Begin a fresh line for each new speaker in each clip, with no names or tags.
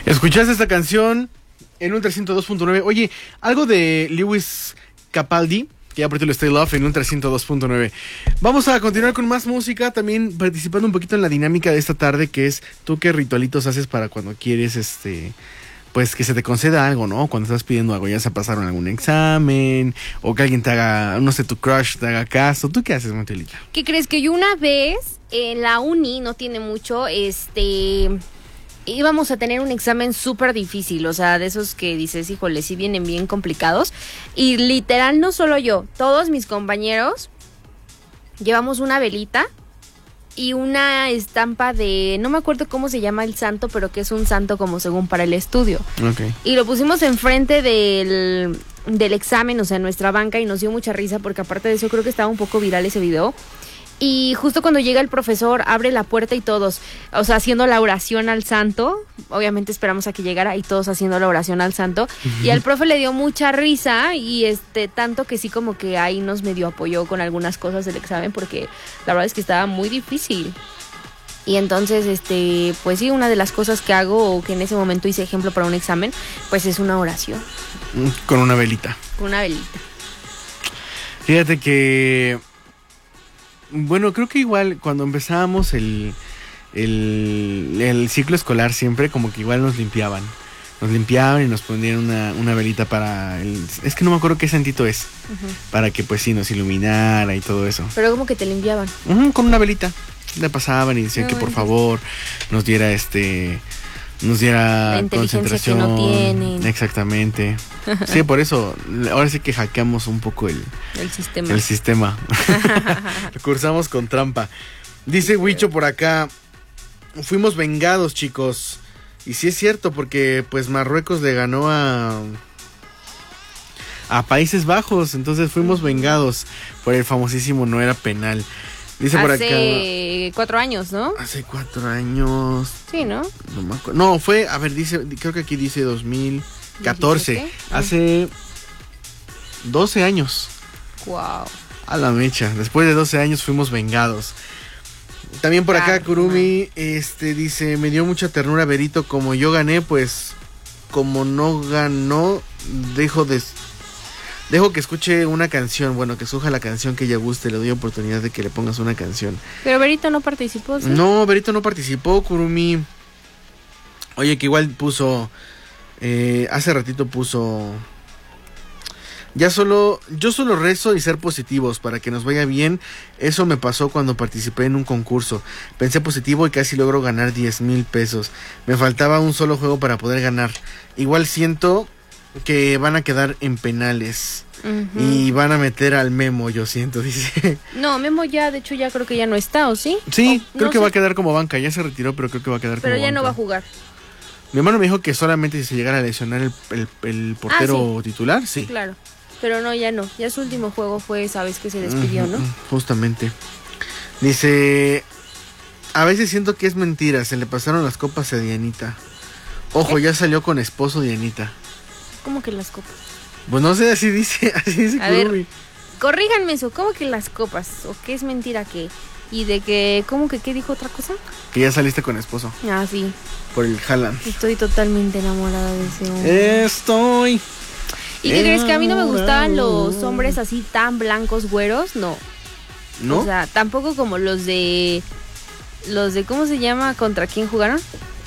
¿Escuchaste esta canción en Ultra 102.9? Oye, algo de Lewis Capaldi, que ya por lo Stay Love en Ultra 102.9. Vamos a continuar con más música, también participando un poquito en la dinámica de esta tarde, que es tú qué ritualitos haces para cuando quieres, pues que se te conceda algo, ¿no? Cuando estás pidiendo algo, ya se pasaron algún examen, o que alguien te haga, no sé, tu crush te haga caso. ¿Tú qué haces, Montelita?
¿Qué crees? Que yo una vez en la uni, no tiene mucho, íbamos a tener un examen súper difícil, o sea, de esos que dices, híjole, sí vienen bien complicados. Y literal, no solo yo, todos mis compañeros llevamos una velita y una estampa de, no me acuerdo cómo se llama el santo, pero que es un santo como según para el estudio.
Okay.
Y lo pusimos enfrente del examen, o sea, en nuestra banca, y nos dio mucha risa porque aparte de eso creo que estaba un poco viral ese video. Y justo cuando llega el profesor, abre la puerta y todos, o sea, haciendo la oración al santo. Obviamente esperamos a que llegara y todos haciendo la oración al santo. Uh-huh. Y al profe le dio mucha risa y tanto que sí como que ahí nos medio apoyó con algunas cosas del examen porque la verdad es que estaba muy difícil. Y entonces, pues sí, una de las cosas que hago o que en ese momento hice ejemplo para un examen, pues es una oración.
Con una velita.
Con una velita.
Fíjate que... Bueno, creo que igual cuando empezábamos el ciclo escolar siempre como que igual nos limpiaban y nos ponían una velita para es que no me acuerdo qué santito es. Uh-huh. Para que pues sí nos iluminara y todo eso.
Pero como que te limpiaban.
Uh-huh, con una velita le pasaban y decían que por favor nos diera la concentración que no tienen. Exactamente. Sí, por eso ahora sí que hackeamos un poco el sistema. Cursamos con trampa. Dice Huicho por acá, fuimos vengados, chicos. Y sí es cierto, porque pues Marruecos le ganó a Países Bajos, entonces fuimos vengados por el famosísimo no era penal. Dice por acá.
Hace 4 años, ¿no?
Hace 4 años.
Sí, ¿no?
No me acuerdo. No, fue, a ver, creo que aquí dice 2014. ¿17? Hace 12 años.
Wow.
A la mecha. Después de 12 años fuimos vengados. También por acá Kurumi dice, me dio mucha ternura Berito, como yo gané, pues como no ganó, dejo que escuche una canción, bueno, que escoja la canción que ella guste, le doy oportunidad de que le pongas una canción.
Pero Berito no participó, ¿sí?
No, Berito no participó, Kurumi. Oye, que igual puso, hace ratito puso, yo solo rezo y ser positivos para que nos vaya bien. Eso me pasó cuando participé en un concurso. Pensé positivo y casi logro ganar 10,000 pesos. Me faltaba un solo juego para poder ganar. Igual siento que van a quedar en penales. Uh-huh. Y van a meter al Memo, yo siento, dice.
No, Memo ya, de hecho ya creo que ya no está, ¿o sí?
Sí, creo que va a quedar como banca. Ya se retiró, pero creo que va a quedar como banca.
Pero ya no va a jugar.
Mi hermano me dijo que solamente si se llegara a lesionar el portero titular, sí.
Claro, pero no, ya no. Ya su último juego fue esa vez que se despidió, ¿no?
Justamente. Dice, a veces siento que es mentira, se le pasaron las copas a Dianita. Ojo, ¿qué? Ya salió con esposo Dianita.
¿Cómo que las copas?
Pues no sé, así dice
a ver, corríjanme eso, ¿cómo que las copas? ¿O qué es mentira qué? ¿Y de que, cómo que qué dijo otra cosa?
Que ya saliste con esposo.
Ah, sí.
Por el Haaland.
Estoy totalmente enamorada de ese hombre. ¿Y qué crees? Que a mí no me gustaban los hombres así tan blancos, güeros, no.
¿No?
O sea, tampoco como los de ¿cómo se llama? ¿Contra quién jugaron?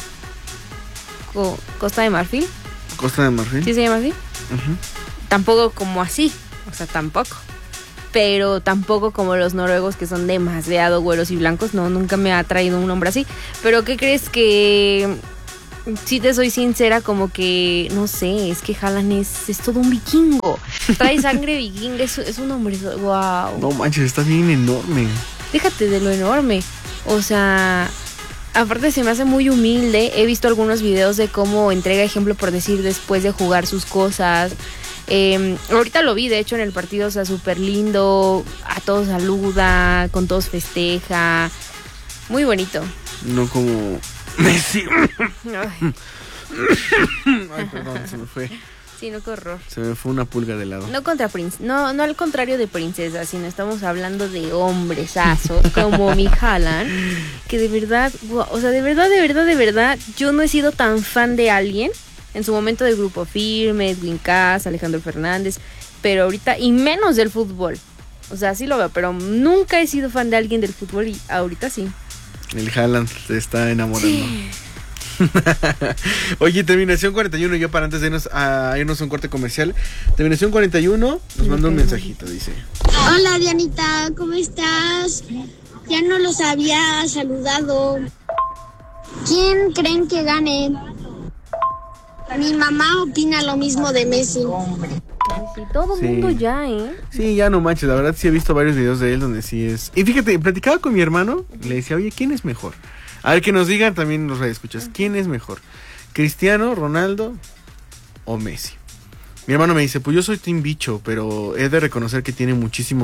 Costa de Marfil.
Costa de Marfil.
¿Sí se llama así?
Uh-huh.
Tampoco como así, o sea, tampoco. Pero tampoco como los noruegos que son demasiado güeros y blancos, no, nunca me ha traído un hombre así. Pero ¿qué crees? Que si te soy sincera, como que, no sé, es que Haaland es todo un vikingo. Trae sangre vikinga, es un hombre, wow.
No manches, está bien enorme.
Déjate de lo enorme, o sea, aparte se me hace muy humilde. He visto algunos videos de cómo entrega ejemplo, por decir, después de jugar sus cosas. Ahorita lo vi, de hecho, en el partido, o sea, súper lindo, a todos saluda, con todos festeja, muy bonito.
No como Messi. Ay, perdón, se me fue
Sí, no, qué horror.
Se me fue una pulga de lado.
No contra no al contrario de princesas, sino estamos hablando de hombresazos como mi Haaland, que de verdad, o sea, de verdad, yo no he sido tan fan de alguien en su momento de Grupo Firme, Edwin Cass, Alejandro Fernández, pero ahorita, y menos del fútbol. O sea, sí lo veo, pero nunca he sido fan de alguien del fútbol y ahorita sí.
El Haaland se está enamorando.
Sí.
Oye, terminación 41, yo para antes de irnos a un corte comercial. Terminación 41 nos manda un mensajito, dice:
hola Dianita, ¿cómo estás? Ya no los había saludado. ¿Quién creen que gane? Mi mamá opina lo mismo de Messi.
Sí, todo el mundo ya,
Sí, ya no manches, la verdad sí he visto varios videos de él donde sí es. Y fíjate, platicaba con mi hermano, le decía, oye, ¿quién es mejor? A ver, que nos digan también los radioescuchas, ¿quién es mejor? ¿Cristiano, Ronaldo o Messi? Mi hermano me dice, pues yo soy team bicho, pero he de reconocer que tiene muchísima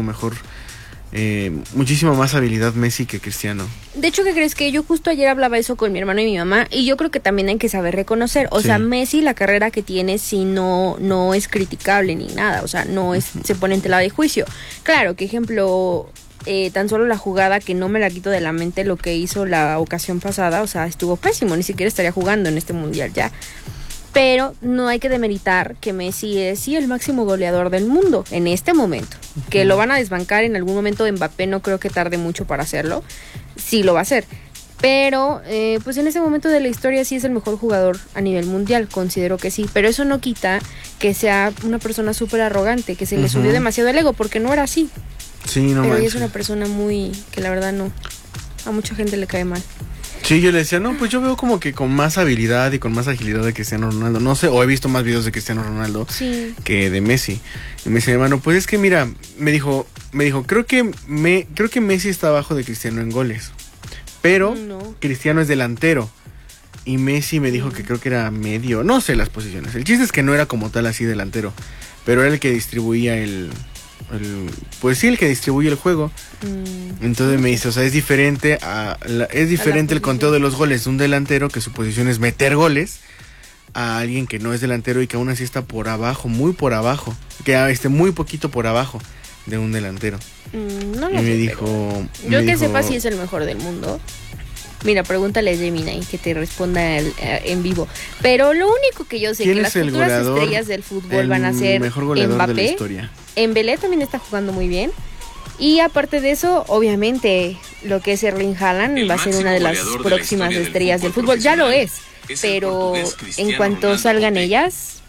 más habilidad Messi que Cristiano.
De hecho, ¿qué crees? Que yo justo ayer hablaba eso con mi hermano y mi mamá, y yo creo que también hay que saber reconocer, o sea, Messi, la carrera que tiene, sí no es criticable ni nada, o sea, no es, se pone en tela de juicio. Claro, que ejemplo, tan solo la jugada, que no me la quito de la mente, lo que hizo la ocasión pasada, o sea, estuvo pésimo, ni siquiera estaría jugando en este mundial ya. Pero no hay que demeritar que Messi es sí el máximo goleador del mundo en este momento. Que lo van a desbancar en algún momento. Mbappé no creo que tarde mucho para hacerlo. Sí lo va a hacer. Pero pues en ese momento de la historia sí es el mejor jugador a nivel mundial. Considero que sí. Pero eso no quita que sea una persona súper arrogante. Que se le subió demasiado el ego. Porque no era así.
Sí, no
pero
manches.
es una persona muy... que la verdad no... a mucha gente le cae mal.
Sí, yo le decía, no, pues yo veo como que con más habilidad y con más agilidad de Cristiano Ronaldo. No sé, o he visto más videos de Cristiano Ronaldo que de Messi. Y me dice, hermano, pues es que mira, me dijo, creo que Messi está abajo de Cristiano en goles. Pero Cristiano es delantero. Y Messi me dijo que creo que era medio, no sé las posiciones. El chiste es que no era como tal así delantero, pero era el que distribuía el que distribuye el juego. Entonces me dice, o sea, es diferente el conteo de los goles de un delantero, que su posición es meter goles, a alguien que no es delantero y que aún así está por abajo, muy por abajo, que muy poquito por abajo de un delantero.
No lo
y
sé,
me dijo,
yo que sepa si es el mejor del mundo. Mira, pregúntale a Gemini que te responda en vivo. Pero lo único que yo sé es que las futuras estrellas del fútbol van a ser Mbappé. Embelé también está jugando muy bien. Y aparte de eso, obviamente, lo que es Erling Haaland va a ser una de las próximas estrellas del fútbol. Ya lo es. Pero en cuanto salgan ellos,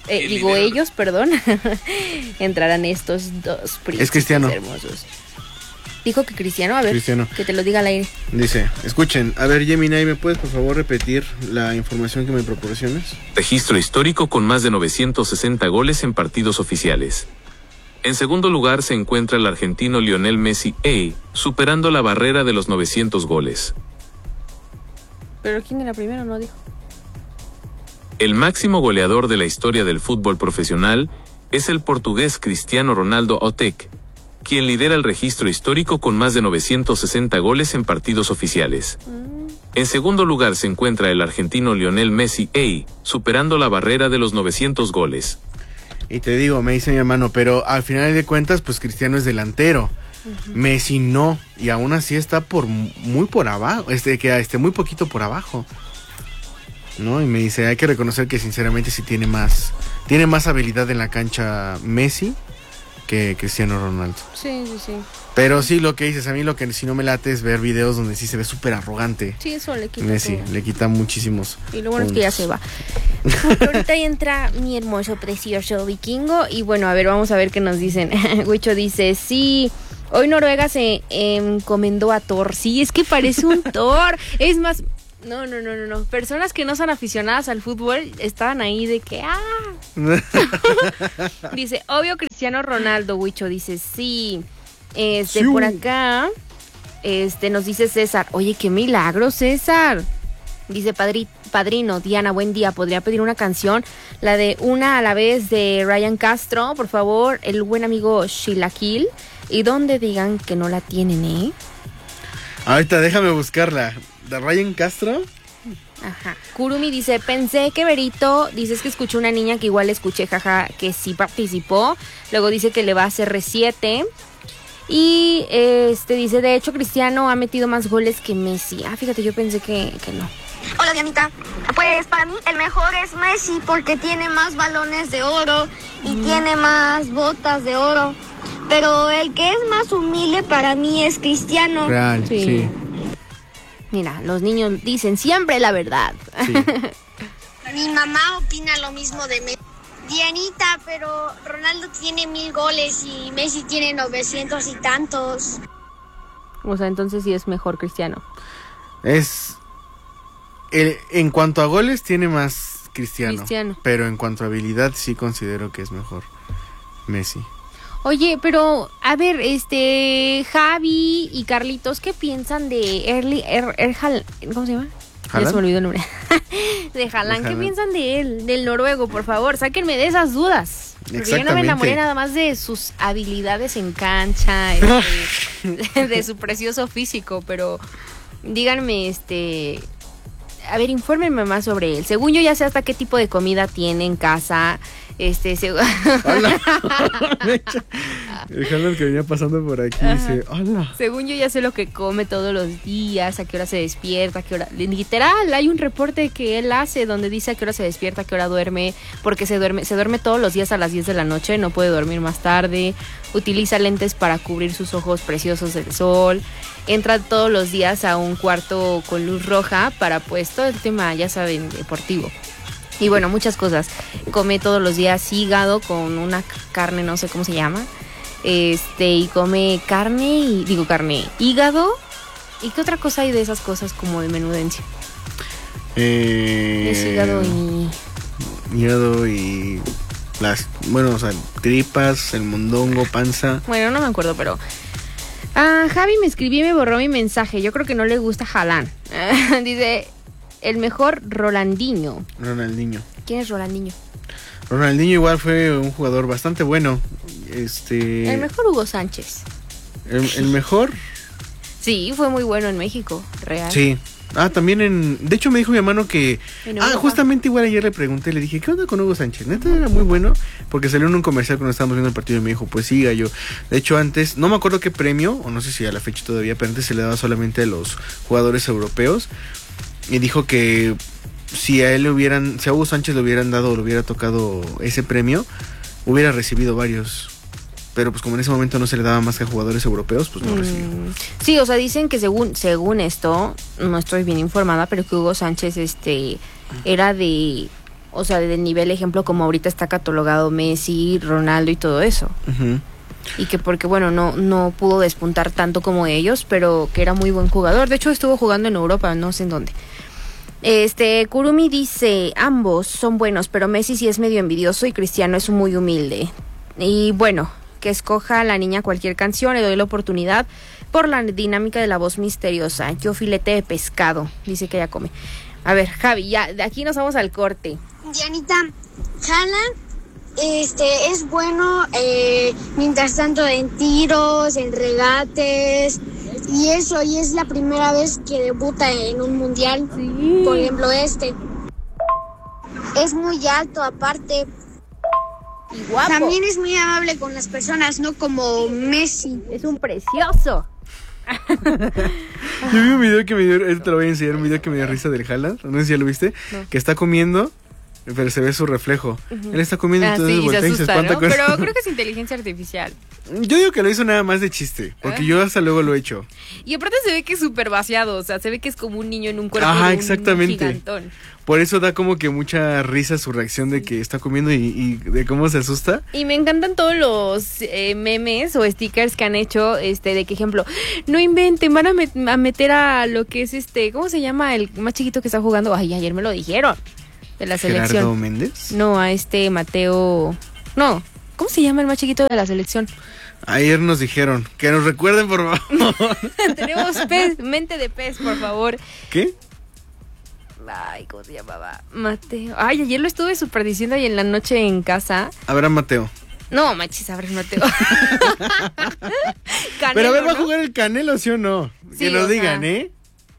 entrarán estos dos príncipes hermosos. Dijo que Cristiano, a ver, Cristiano. Que te lo diga al aire.
Dice, escuchen, a ver, Gemini, ¿me puedes por favor repetir la información que me proporcionas?
Registro histórico con más de 960 goles en partidos oficiales. En segundo lugar se encuentra el argentino Lionel Messi, superando la barrera de los 900 goles.
¿Pero quién era primero? No dijo.
El máximo goleador de la historia del fútbol profesional es el portugués Cristiano Ronaldo Otec, quien lidera el registro histórico con más de 960 goles en partidos oficiales. En segundo lugar se encuentra el argentino Lionel Messi, superando la barrera de los 900 goles.
Y te digo, me dice mi hermano, pero al final de cuentas, pues Cristiano es delantero. Messi no, y aún así está muy por abajo, muy poquito por abajo. ¿No? Y me dice, hay que reconocer que sinceramente sí tiene más habilidad en la cancha Messi que Cristiano Ronaldo.
Sí.
Pero sí, lo que dices, a mí lo que sí no me late es ver videos donde sí se ve súper arrogante.
Sí, eso le quita
Messi,
todo.
le quita muchísimos.
Y lo bueno es que ya se va. Ahorita ya entra mi hermoso, precioso vikingo. Y bueno, a ver, vamos a ver qué nos dicen. Huicho dice, sí, hoy Noruega se encomendó a Thor. Sí, es que parece un Thor. Es más... No. Personas que no son aficionadas al fútbol estaban ahí de que Dice, obvio Cristiano Ronaldo, Huicho dice, sí. Sí. Por acá nos dice César, oye, qué milagro, César. Dice padrino, Diana, buen día, ¿podría pedir una canción? La de Una a la vez de Ryan Castro, por favor, el buen amigo Shilakil. Y donde digan que no la tienen,
Ahorita déjame buscarla. ¿De Ryan Castro?
Ajá. Kurumi dice, pensé que Berito, dices que escuchó una niña que igual escuché, jaja, que sí participó. Luego dice que le va a hacer R7. Y dice, de hecho, Cristiano ha metido más goles que Messi. Ah, fíjate, yo pensé que no.
Hola, Dianita. Pues para mí el mejor es Messi porque tiene más balones de oro y tiene más botas de oro. Pero el que es más humilde para mí es Cristiano.
Real, sí.
Mira, los niños dicen siempre la verdad.
Sí.
Mi mamá opina lo mismo de Messi. Dianita, pero Ronaldo tiene 1000 goles y Messi tiene 900 y tantos.
O sea, entonces sí es mejor Cristiano.
En cuanto a goles tiene más Cristiano. Pero en cuanto a habilidad sí considero que es mejor Messi.
Oye, pero a ver, Javi y Carlitos, ¿qué piensan de ¿cómo se llama?
¿Haaland?
Ya se me olvidó el nombre. De Haaland. ¿Qué piensan de él, del noruego? Por favor, sáquenme de esas dudas. Porque yo no me enamoré nada más de sus habilidades en cancha, de su precioso físico, pero díganme, a ver, infórmenme más sobre él. Según yo ya sé hasta qué tipo de comida tiene en casa.
Hola. El Haaland que venía pasando por aquí dice, hola.
Según yo ya sé lo que come todos los días, a qué hora se despierta, a qué hora. Literal, hay un reporte que él hace donde dice a qué hora se despierta, a qué hora duerme, porque se duerme todos los días a las 10 de la noche, no puede dormir más tarde, utiliza lentes para cubrir sus ojos preciosos del sol, entra todos los días a un cuarto con luz roja para pues todo el tema, ya saben, deportivo. Y bueno, muchas cosas. Come todos los días hígado con una carne, no sé cómo se llama. Y come hígado. ¿Y qué otra cosa hay de esas cosas como de menudencia? Es hígado
y tripas, el mondongo, panza.
Bueno, no me acuerdo, pero... Javi me escribió y me borró mi mensaje. Yo creo que no le gusta Haaland. Dice... El mejor Ronaldinho. ¿Quién es Ronaldinho?
Ronaldinho igual fue un jugador bastante bueno.
El mejor Hugo Sánchez.
¿El mejor?
Sí, fue muy bueno en México, real.
Sí. También de hecho me dijo mi hermano que... justamente igual ayer le pregunté, le dije, ¿qué onda con Hugo Sánchez? Neta era muy bueno, porque salió en un comercial cuando estábamos viendo el partido y me dijo, pues sí, gallo. De hecho antes, no me acuerdo qué premio, o no sé si a la fecha todavía, pero antes se le daba solamente a los jugadores europeos. Y dijo que si a Hugo Sánchez le hubieran dado o le hubiera tocado ese premio, hubiera recibido varios. Pero pues como en ese momento no se le daba más que a jugadores europeos, pues no recibió.
Sí, o sea, dicen que según esto, no estoy bien informada, pero que Hugo Sánchez era del nivel ejemplo como ahorita está catalogado Messi, Ronaldo y todo eso. Uh-huh. Y que porque, bueno, no pudo despuntar tanto como ellos, pero que era muy buen jugador. De hecho, estuvo jugando en Europa, no sé en dónde. Kurumi dice, ambos son buenos, pero Messi sí es medio envidioso y Cristiano es muy humilde. Y bueno, que escoja a la niña cualquier canción, le doy la oportunidad por la dinámica de la voz misteriosa. Yo filete de pescado, dice que ella come. A ver, Javi, ya, de aquí nos vamos al corte.
Dianita, Haaland es bueno mientras tanto en tiros, en regates y eso, y es la primera vez que debuta en un mundial. Sí. Por ejemplo, es muy alto aparte.
Y guapo.
También es muy amable con las personas, no como Messi.
Es un precioso.
Yo vi un video que me dio, te lo voy a enseñar, un video que me dio risa del Haaland, no sé si ya lo viste, que está comiendo, pero se ve su reflejo. Uh-huh. Él está comiendo y entonces voltea y se espanta, ¿no?
Pero creo que es inteligencia artificial.
Yo digo que lo hizo nada más de chiste, porque yo hasta luego lo he hecho.
Y aparte se ve que es súper vaciado, o sea, se ve que es como un niño en un cuerpo
de
exactamente. Un gigantón.
Por eso da como que mucha risa su reacción de que está comiendo y de cómo se asusta.
Y me encantan todos los memes o stickers que han hecho, de que ejemplo, no inventen, van a meter a lo que es ¿cómo se llama el más chiquito que está jugando? Ay, ayer me lo dijeron. De la selección.
¿Gerardo Méndez?
No, a Mateo. No, ¿cómo se llama el más chiquito de la selección?
Ayer nos dijeron, que nos recuerden por favor.
Tenemos mente de pez, por favor.
¿Qué?
Ay, ¿cómo se llamaba? Mateo. Ay, ayer lo estuve súper diciendo y en la noche en casa.
Abraham Mateo.
No, manches, Abraham Mateo.
Canelo, pero a ver, ¿va a jugar el Canelo, sí o no? Sí, que lo digan,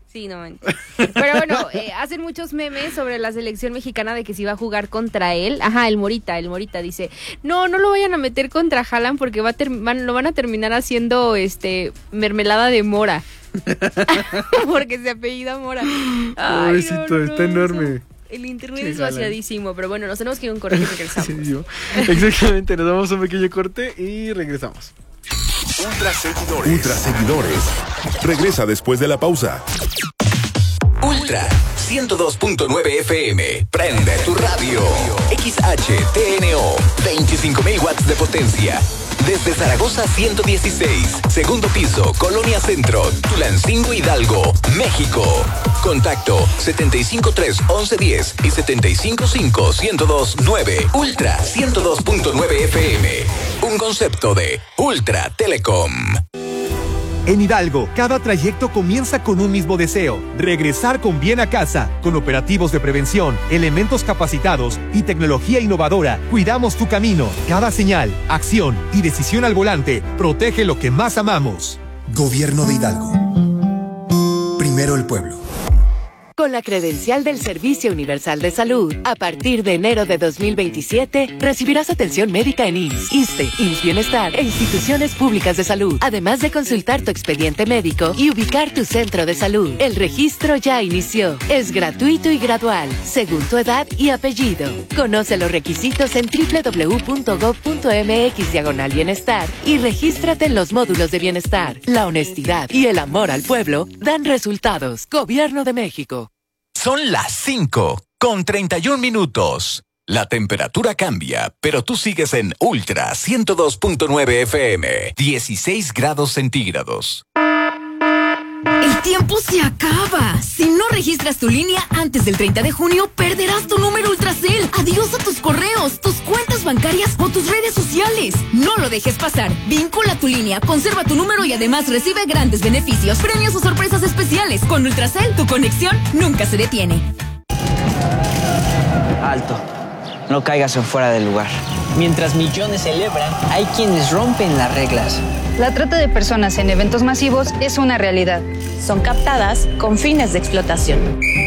Sí, no manches. Pero bueno, hacen muchos memes sobre la selección mexicana de que se iba a jugar contra él. Ajá, el Morita dice, no lo vayan a meter contra Haaland porque lo van a terminar haciendo mermelada de mora. Porque se apellida Mora. Ay,
pobrecito, está enorme.
El internet es vaciadísimo, pero bueno, nos tenemos que ir a un corte y regresamos.
Sí, exactamente, nos damos un pequeño corte y regresamos.
Ultra seguidores. Regresa después de la pausa.
Ultra 102.9 FM. Prende tu radio. XHTNO. 25.000 watts de potencia. Desde Zaragoza 116. Segundo piso, Colonia Centro. Tulancingo, Hidalgo, México. Contacto 753-1110 y 755-1029. Ultra 102.9 FM. Un concepto de Ultra Telecom.
En Hidalgo, cada trayecto comienza con un mismo deseo: regresar con bien a casa. Con operativos de prevención, elementos capacitados y tecnología innovadora, cuidamos tu camino. Cada señal, acción y decisión al volante protege lo que más amamos.
Gobierno de Hidalgo. Primero el pueblo.
Con la credencial del Servicio Universal de Salud, a partir de enero de 2027, recibirás atención médica en IMSS, ISSSTE, IMSS Bienestar e instituciones públicas de salud, además de consultar tu expediente médico y ubicar tu centro de salud. El registro ya inició. Es gratuito y gradual, según tu edad y apellido. Conoce los requisitos en www.gov.mx/bienestar y regístrate en los módulos de bienestar. La honestidad y el amor al pueblo dan resultados. Gobierno de México.
Son las 5:31. La temperatura cambia, pero tú sigues en Ultra 102.9 FM, 16 grados centígrados.
El tiempo se acaba. Si no registras tu línea antes del 30 de junio, perderás tu número Ultracel. Adiós a tus correos, tus cuentas bancarias o tus redes sociales. No lo dejes pasar. Vincula tu línea, conserva tu número y además recibe grandes beneficios, premios o sorpresas especiales. Con Ultracel, tu conexión nunca se detiene.
Alto. No caigas en fuera del lugar. Mientras millones celebran, hay quienes rompen las reglas.
La trata de personas en eventos masivos es una realidad.
Son captadas con fines de explotación.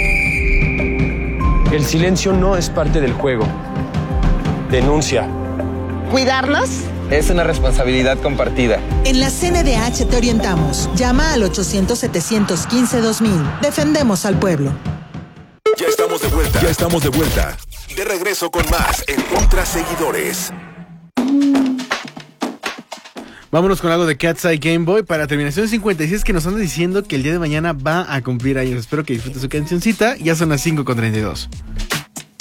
El silencio no es parte del juego. Denuncia.
¿Cuidarlos?
Es una responsabilidad compartida.
En la CNDH te orientamos. Llama al 800-715-2000. Defendemos al pueblo.
Ya estamos de vuelta. De regreso con más en Ultra Seguidores.
Vámonos con algo de Cat's Eye Game Boy para terminación 56, que nos anda diciendo que el día de mañana va a cumplir años. Espero que disfruten su cancioncita. Ya son las 5:32.